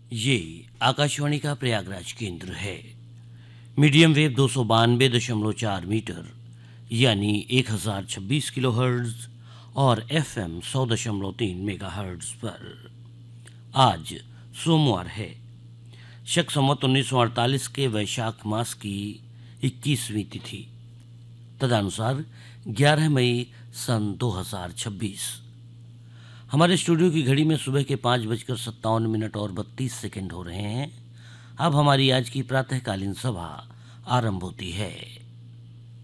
ये आकाशवाणी का प्रयागराज केंद्र है। मीडियम वेव 292.4 मीटर यानी 1026 किलोहर्ट्ज और एफएम 100.3 मेगाहर्ट्ज पर। आज सोमवार है, शक संवत 1948 के वैशाख मास की 21वीं तिथि, तदनुसार 11 मई सन 2026। हमारे स्टूडियो की घड़ी में सुबह के 5:57 और 32 सेकंड हो रहे हैं। अब हमारी आज की प्रातःकालीन सभा आरंभ होती है।